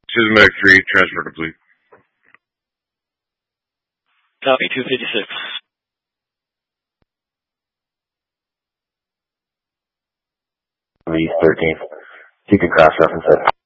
Systematic 3, transfer complete. Copy, 256. East 13th. You can cross-reference it.